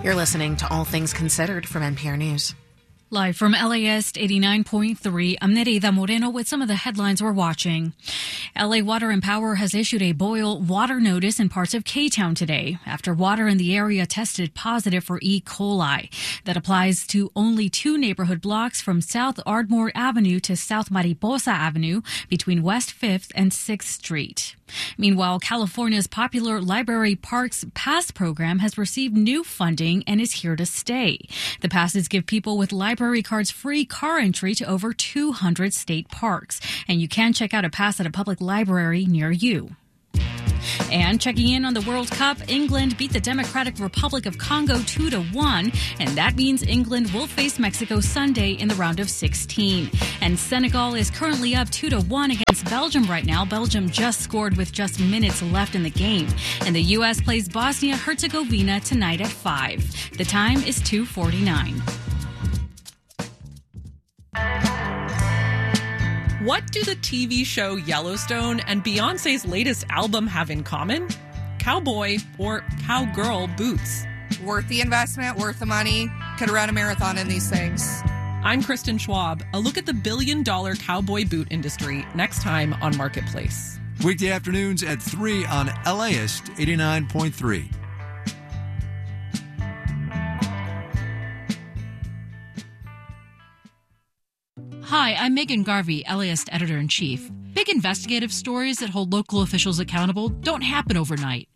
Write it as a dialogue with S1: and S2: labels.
S1: You're listening to All Things Considered from NPR News.
S2: Live from LAist 89.3, I'm Nerida Moreno with some of the headlines we're watching. LA Water and Power has issued a boil water notice in parts of K-Town today after water in the area tested positive for E. coli. That applies to only 2 neighborhood blocks from South Ardmore Avenue to South Mariposa Avenue between West 5th and 6th Street. Meanwhile, California's popular Library Parks Pass program has received new funding and is here to stay. The passes give people with library cards free car entry to over 200 state parks, and you can check out a pass at a public library near you. And checking in on the World Cup, England beat the Democratic Republic of Congo 2-1, and that means England will face Mexico Sunday in the round of 16. And Senegal is currently up 2-1 against Belgium right now. Belgium just scored with just minutes left in the game. And the U.S. plays Bosnia-Herzegovina tonight at 5. The time is 2:49.
S3: What do the TV show Yellowstone and Beyoncé's latest album have in common? Cowboy or cowgirl boots.
S4: Worth the investment, worth the money. Could have run a marathon in these things.
S3: I'm Kristen Schwab. A look at the billion-dollar cowboy boot industry next time on Marketplace.
S5: Weekday afternoons at 3 on LAist 89.3.
S6: Hi, I'm Megan Garvey, LAist Editor-in-Chief. Big investigative stories that hold local officials accountable don't happen overnight.